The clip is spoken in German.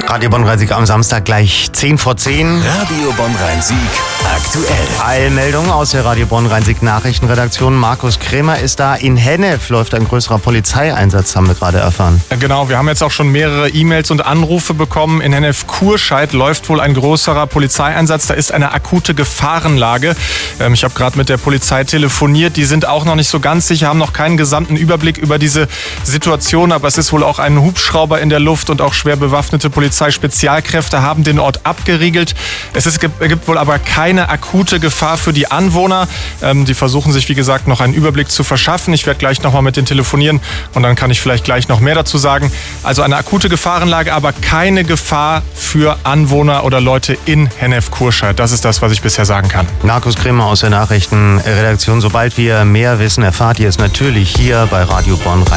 Radio Bonn-Rhein-Sieg am Samstag gleich 10:10. Radio Bonn-Rhein-Sieg aktuell. Eilmeldung aus der Radio Bonn-Rhein-Sieg Nachrichtenredaktion. Markus Krämer ist da. In Hennef läuft ein größerer Polizeieinsatz, haben wir gerade erfahren. Genau, wir haben jetzt auch schon mehrere E-Mails und Anrufe bekommen. In Hennef-Kurscheid läuft wohl ein größerer Polizeieinsatz. Da ist eine akute Gefahrenlage. Ich habe gerade mit der Polizei telefoniert. Die sind auch noch nicht so ganz sicher, haben noch keinen gesamten Überblick über diese Situation. Aber es ist wohl auch ein Hubschrauber in der Luft und auch schwer bewaffnete Polizeispezialkräfte haben den Ort abgeriegelt. Es gibt wohl aber keine akute Gefahr für die Anwohner. Die versuchen sich, wie gesagt, noch einen Überblick zu verschaffen. Ich werde gleich nochmal mit denen telefonieren und dann kann ich vielleicht gleich noch mehr dazu sagen. Also eine akute Gefahrenlage, aber keine Gefahr für Anwohner oder Leute in Hennef-Kurscheid. Das ist das, was ich bisher sagen kann. Markus Krämer aus der Nachrichtenredaktion. Sobald wir mehr wissen, erfahrt ihr es natürlich hier bei Radio Bonn-Rhein-Sieg.